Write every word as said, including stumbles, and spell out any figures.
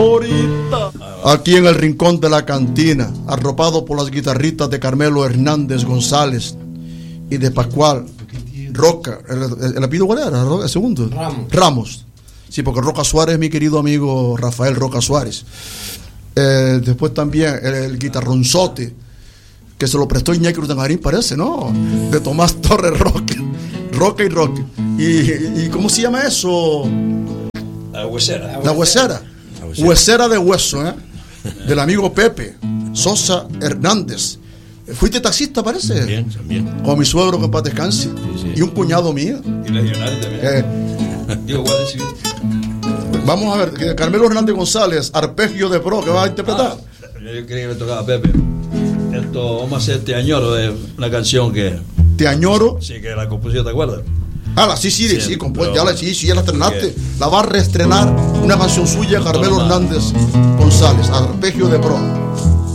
ahorita. Aquí en el rincón de la cantina, arropado por las guitarritas de Carmelo Hernández González y de Pascual Roca. ¿El, el, el apellido cuál era? ¿El segundo? Ramos. Ramos. Sí, porque Roca Suárez es mi querido amigo Rafael Roca Suárez. Eh, después también el, el guitarronzote, que se lo prestó Iñaki Urdangarín, parece, ¿no? De Tomás Torres Roque. Roca y Roque. Y, y ¿cómo se llama eso? La huesera. La huesera. La huesera. Huesera de hueso, ¿eh? Del amigo Pepe Sosa Hernández. ¿Fuiste taxista, parece? También, también. Con mi suegro, que en paz descanse. Sí, sí. Y un cuñado mío. Y legionario también. Eh, Digo, guardia civil. vamos a ver, que Carmelo Hernández González, arpegio de pro, que va a interpretar. Ah, yo creía que le tocaba a Pepe. Esto, vamos a hacer Te añoro, de una canción que. Te añoro. Sí, que la composición, ¿te acuerdas? Ah, la, sí, sí, sí, Sí, compu- pero- ya la, sí, sí, ya la estrenaste. porque- La va a reestrenar una canción suya, Carmelo No, no, no. Hernández González, arpegio de pro.